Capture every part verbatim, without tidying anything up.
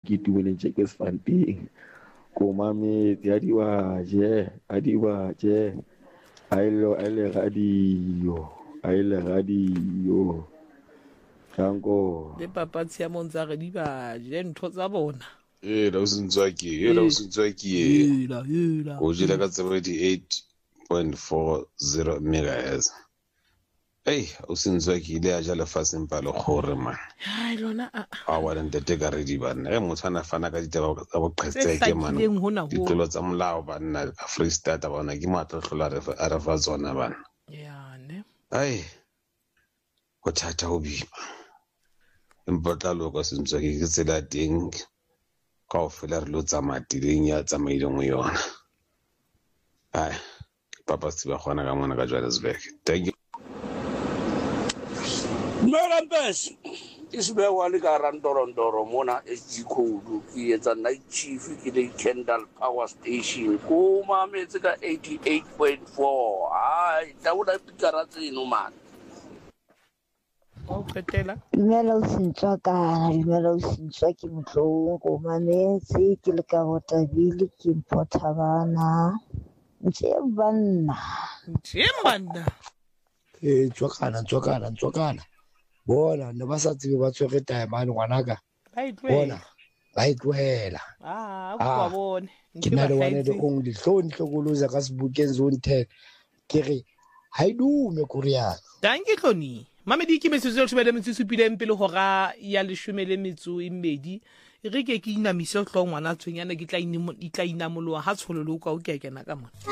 ke itumeletse ke Sefanteng ko mametse a di wa je a di wa je a ile a ile radio a ile radio Tanko le papatsi ya monza re di ba je ntho tsa bona eh la usintswa ke eh la usintswa ke eh la la go jela ka seventy-eight point four zero megahertz hey usintswa ke ile a jala faseng pa le gore man ai lona a a wa le ntete ka re di bana e motsana fana ka ditaba tsa bo qhetseke man ditlolo tsa molao bana ka Free State bona ke matlotlola a re fa tsona bana ya ne ai go thata go bipa impotla lo ka sintswa ke tsela teng ka o fela re lo tsamaya dileng ya tsamaileng mo yona ai papa se ba gona ka mona ka Johannesburg thank you Merampes isbe wali ka randorondoro mona S G code ki etsa night chief ki le Kendall Power Station ko mametse ka eighty-eight point four ai tawula pikara tseno man o qetela Dumela o sentwa kana dumela o sentwa ke motlong ko mametse ke le ka botabile ke mpotha bana ntse banna ntse banna eh tswakana tswakana tswakana bona ne ba sa tsebe ba tshwere taemane ngwanaka bona ba itlohela ah kwa bone ke na le wane le ong di hloni hlokoloza ka sebukeng zone ten ke re ha idume korea danke hloni mamedi ke metsotso le tshwele metsotso pile mpele hora ya leshome le metso e mmedi re ke ke ina mise hlo ngwana tshwenyana ke tla ina itla ina molwa ha tshololo ka o ke kena ka mona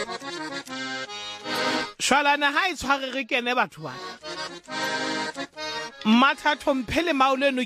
shwalana ha e tshware re kene batho ba matha thomphele mauleno